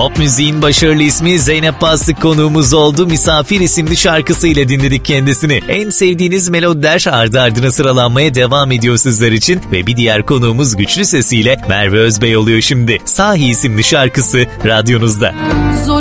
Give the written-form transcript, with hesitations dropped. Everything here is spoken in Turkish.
Pop müziğin başarılı ismi Zeynep Bastık konuğumuz oldu. Misafir isimli şarkısıyla dinledik kendisini. En sevdiğiniz melodiler ardı ardına sıralanmaya devam ediyor sizler için ve bir diğer konuğumuz güçlü sesiyle Merve Özbey oluyor şimdi. Sahi isimli şarkısı radyonuzda.